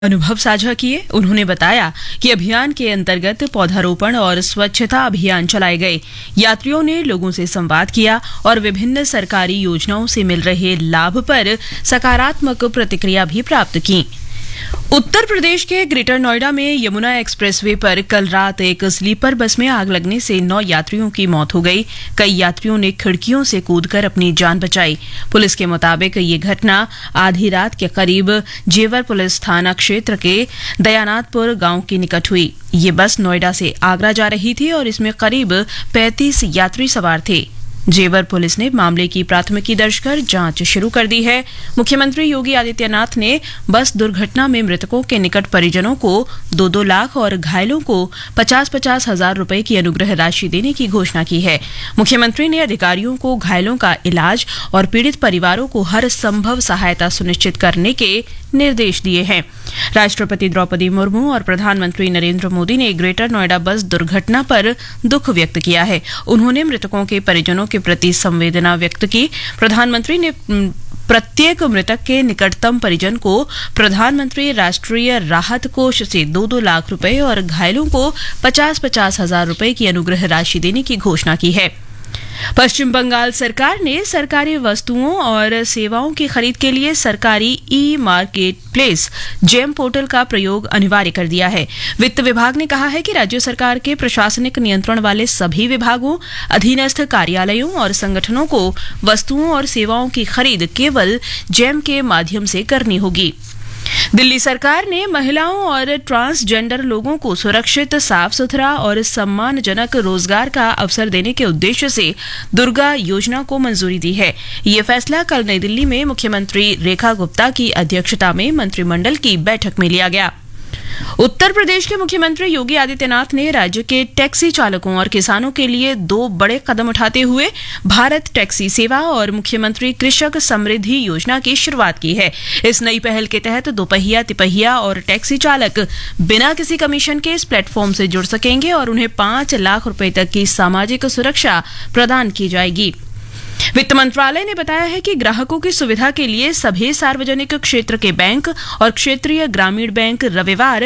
अनुभव साझा किए। उन्होंने बताया कि अभियान के अंतर्गत पौधारोपण और स्वच्छता अभियान चलाए गए। यात्रियों ने लोगों से संवाद किया और विभिन्न सरकारी योजनाओं से मिल रहे लाभ पर सकारात्मक प्रतिक्रिया भी प्राप्त की। उत्तर प्रदेश के ग्रेटर नोएडा में यमुना एक्सप्रेसवे पर कल रात एक स्लीपर बस में आग लगने से 9 यात्रियों की मौत हो गई। कई यात्रियों ने खिड़कियों से कूदकर अपनी जान बचाई। पुलिस के मुताबिक ये घटना आधी रात के करीब जेवर पुलिस थाना क्षेत्र के दयानाथपुर गांव के निकट हुई। ये बस नोएडा से आगरा जा रही थी और इसमें करीब 35 यात्री सवार थे। जेवर पुलिस ने मामले की प्राथमिकी दर्ज कर जांच शुरू कर दी है। मुख्यमंत्री योगी आदित्यनाथ ने बस दुर्घटना में मृतकों के निकट परिजनों को 2-2 लाख और घायलों को 50-50 हजार रुपए की अनुग्रह राशि देने की घोषणा की है। मुख्यमंत्री ने अधिकारियों को घायलों का इलाज और पीड़ित परिवारों को हर संभव सहायता सुनिश्चित करने के निर्देश दिए हैं। राष्ट्रपति द्रौपदी मुर्मू और प्रधानमंत्री नरेंद्र मोदी ने ग्रेटर नोएडा बस दुर्घटना पर दुख व्यक्त किया है। उन्होंने मृतकों के परिजनों के प्रति संवेदना व्यक्त की। प्रधानमंत्री ने प्रत्येक मृतक के निकटतम परिजन को प्रधानमंत्री राष्ट्रीय राहत कोष से 2-2 लाख रुपए और घायलों को 50-50 हजार रुपए की अनुग्रह राशि देने की घोषणा की है। पश्चिम बंगाल सरकार ने सरकारी वस्तुओं और सेवाओं की खरीद के लिए सरकारी ई मार्केट प्लेस जेम पोर्टल का प्रयोग अनिवार्य कर दिया है। वित्त विभाग ने कहा है कि राज्य सरकार के प्रशासनिक नियंत्रण वाले सभी विभागों, अधीनस्थ कार्यालयों और संगठनों को वस्तुओं और सेवाओं की खरीद केवल जेम के माध्यम से करनी होगी। दिल्ली सरकार ने महिलाओं और ट्रांसजेंडर लोगों को सुरक्षित, साफ सुथरा और सम्मानजनक रोजगार का अवसर देने के उद्देश्य से दुर्गा योजना को मंजूरी दी है। ये फैसला कल नई दिल्ली में मुख्यमंत्री रेखा गुप्ता की अध्यक्षता में मंत्रिमंडल की बैठक में लिया गया। उत्तर प्रदेश के मुख्यमंत्री योगी आदित्यनाथ ने राज्य के टैक्सी चालकों और किसानों के लिए 2 बड़े कदम उठाते हुए भारत टैक्सी सेवा और मुख्यमंत्री कृषक समृद्धि योजना की शुरुआत की है। इस नई पहल के तहत दोपहिया, तिपहिया और टैक्सी चालक बिना किसी कमीशन के इस प्लेटफॉर्म से जुड़ सकेंगे और उन्हें 5 लाख रुपए तक की सामाजिक सुरक्षा प्रदान की जाएगी। वित्त मंत्रालय ने बताया है कि ग्राहकों की सुविधा के लिए सभी सार्वजनिक क्षेत्र के बैंक और क्षेत्रीय ग्रामीण बैंक रविवार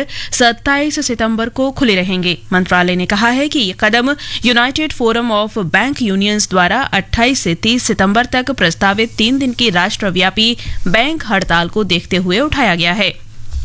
27 सितंबर को खुले रहेंगे। मंत्रालय ने कहा है कि ये कदम United forum of bank unions द्वारा 28 से 30 सितंबर तक प्रस्तावित 3 दिन की राष्ट्रव्यापी बैंक हड़ताल को देखते हुए उठाया गया है।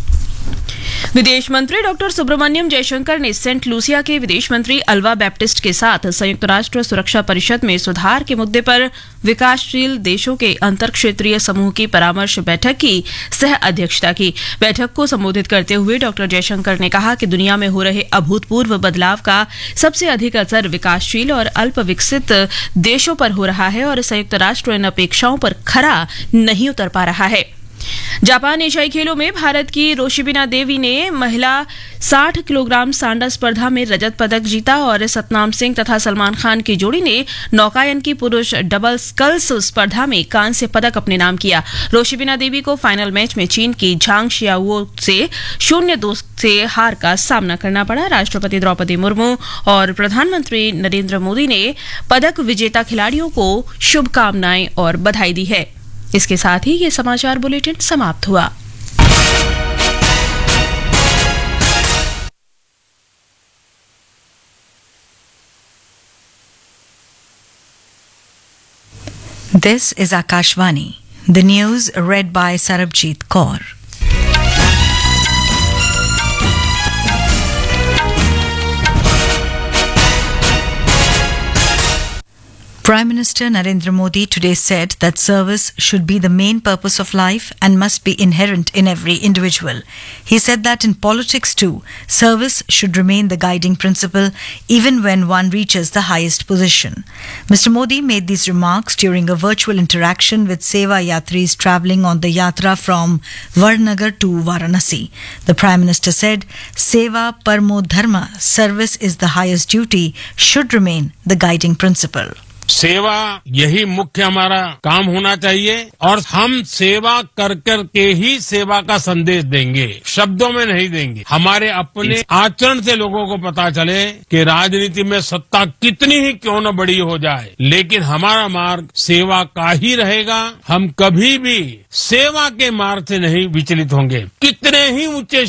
विदेश मंत्री डॉक्टर सुब्रमण्यम जयशंकर ने सेंट लूसिया के विदेश मंत्री अल्वा बैप्टिस्ट के साथ संयुक्त राष्ट्र सुरक्षा परिषद में सुधार के मुद्दे पर विकासशील देशों के अंतर क्षेत्रीय समूह की परामर्श बैठक की सह अध्यक्षता की। बैठक को संबोधित करते हुए डॉक्टर जयशंकर ने कहा कि दुनिया में हो रहे अभूतपूर्व बदलाव का सबसे अधिक असर विकासशील और अल्प विकसित देशों पर हो रहा है और संयुक्त राष्ट्र इन अपेक्षाओं पर खरा नहीं उतर पा रहा है। जापान एशियाई खेलों में भारत की रोशिबिना देवी ने महिला 60 किलोग्राम सांडा स्पर्धा में रजत पदक जीता और सतनाम सिंह तथा सलमान खान की जोड़ी ने नौकायन की पुरुष डबल स्कल्स स्पर्धा में कांस्य पदक अपने नाम किया। रोशिबिना देवी को फाइनल मैच में चीन की झांग शियाओ से 0-2 से हार का सामना करना पड़ा। राष्ट्रपति द्रौपदी मुर्मू और प्रधानमंत्री नरेंद्र मोदी ने पदक विजेता खिलाड़ियों को शुभकामनाएं और बधाई दी है। इसके साथ ही ये समाचार बुलेटिन समाप्त हुआ। This is Akashvani. The news read by Sarabjit Kaur. Prime Minister Narendra Modi today said that service should be the main purpose of life and must be inherent in every individual. He said that in politics too, service should remain the guiding principle even when one reaches the highest position. Mr. Modi made these remarks during a virtual interaction with Seva Yatris travelling on the Yatra from Varnagar to Varanasi. The Prime Minister said, Seva Parmo Dharma, service is the highest duty, should remain the guiding principle. सेवा यही मुख्य हमारा काम होना चाहिए और हम सेवा कर कर के ही सेवा का संदेश देंगे, शब्दों में नहीं देंगे। हमारे अपने आचरण से लोगों को पता चले कि राजनीति में सत्ता कितनी ही क्यों न बड़ी हो जाए, लेकिन हमारा मार्ग सेवा का ही रहेगा। हम कभी भी सेवा के मार्ग से नहीं विचलित होंगे। कितने ही ऊंचे